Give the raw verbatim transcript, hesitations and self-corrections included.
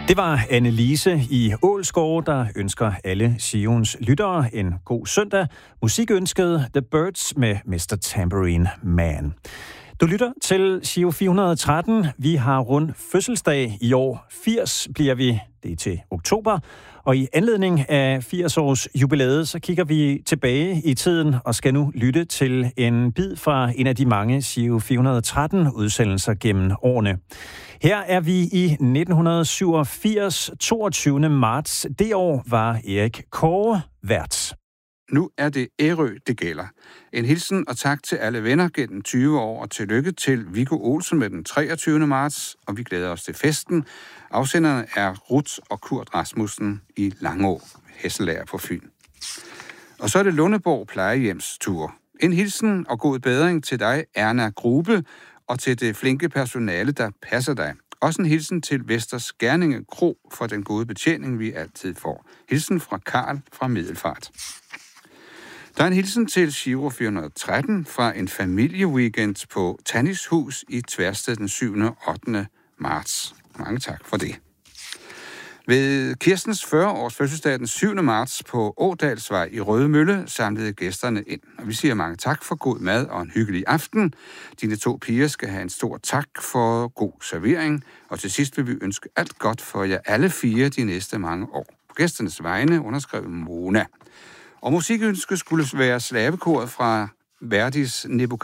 Det var Anne-Lise i Ålsgård, der ønsker alle Sions lyttere en god søndag. Musikønsket The Byrds med mister Tambourine Man. Du lytter til Giro fire hundrede og tretten. Vi har rundt fødselsdag i år. firs bliver vi, det er til oktober. Og i anledning af firs års jubilæet, så kigger vi tilbage i tiden og skal nu lytte til en bid fra en af de mange Giro fire hundrede og tretten udsendelser gennem årene. Her er vi i nitten syvogfirs, toogtyvende marts. Det år var Erik Kåre vært. Nu er det Ærø, det gælder. En hilsen og tak til alle venner gennem tyve år, og tillykke til Viggo Olsen med den treogtyvende marts, og vi glæder os til festen. Afsenderne er Ruth og Kurt Rasmussen i Langå, Hesselager på Fyn. Og så er det Lundeborg plejehjems tur. En hilsen og god bedring til dig, Erna Grube, og til det flinke personale, der passer dig. Også en hilsen til Vesters Gerninge Kro for den gode betjening, vi altid får. Hilsen fra Karl fra Middelfart. Der er en hilsen til Giro fire hundrede og tretten fra en familieweekend på Tannis Hus i Tværsted den syvende og ottende marts. Mange tak for det. Ved Kirstens fyrre-års fødselsdag den syvende marts på Ådalsvej i Rødemølle samlede gæsterne ind. Og vi siger mange tak for god mad og en hyggelig aften. Dine to piger skal have en stor tak for god servering. Og til sidst vil vi ønske alt godt for jer alle fire de næste mange år. På gæsternes vegne underskrev Mona. Og musikønsket skulle være slavekoret fra Verdis Nebuchadnezzar.